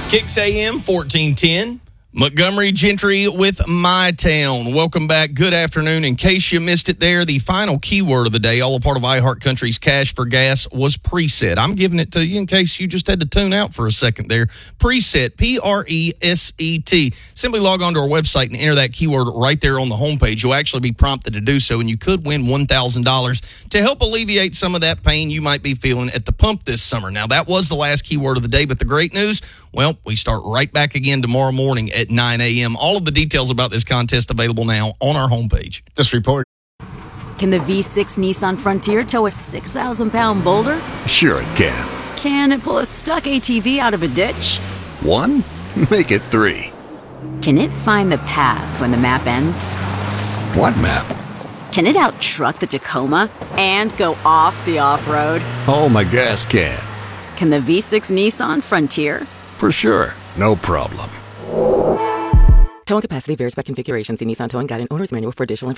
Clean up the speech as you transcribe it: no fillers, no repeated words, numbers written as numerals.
Kicks AM 1410. Montgomery Gentry with My Town. Welcome back. Good afternoon. In case you missed it there, the final keyword of the day, all a part of iHeartCountry's Cash for Gas, was preset. I'm giving it to you in case you just had to tune out for a second there. Preset, P-R-E-S-E-T. Simply log on to our website and enter that keyword right there on the homepage. You'll actually be prompted to do so, and you could win $1,000 to help alleviate some of that pain you might be feeling at the pump this summer. Now, that was the last keyword of the day, but the great news, well, we start right back again tomorrow morning at 9 a.m. All of the details about this contest available now on our homepage. This report. Can the V6 Nissan Frontier tow a 6,000-pound boulder? Sure it can. Can it pull a stuck ATV out of a ditch? 1? Make it 3. Can it find the path when the map ends? What map? Can it out-truck the Tacoma and go off the off-road? Oh, my gas can. Can the V6 Nissan Frontier? For sure. No problem. Towing capacity varies by configuration. See Nissan Towing Guide and Owner's Manual for additional information.